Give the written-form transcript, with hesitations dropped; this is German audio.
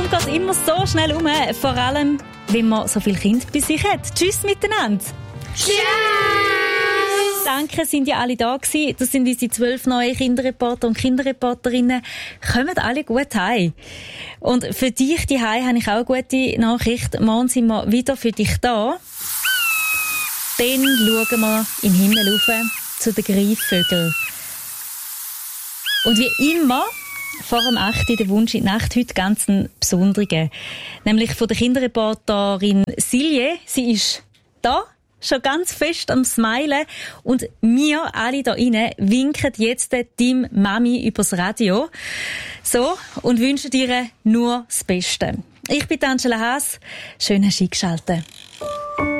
Stunde geht immer so schnell um, vor allem, wenn man so viele Kinder bei sich hat. Tschüss miteinander. Tschüss! Danke, sind ja alle da gewesen. Das sind unsere 12 neue Kinderreporter und Kinderreporterinnen. Kommen alle gut heim. Und für dich die habe ich auch eine gute Nachricht. Morgen sind wir wieder für dich da. Dann schauen wir in den Himmel rauf zu den Greifvögeln. Und wie immer, vor dem 8. der Wunsch in die Nacht, heute ganz einen besonderen. Nämlich von der Kinderreporterin Silje. Sie ist da, schon ganz fest am Smilen. Und wir alle da rein winken jetzt deinem Mami übers Radio. So, und wünschen dir nur das Beste. Ich bin Angela Haas. Schön, hast du eingeschaltet.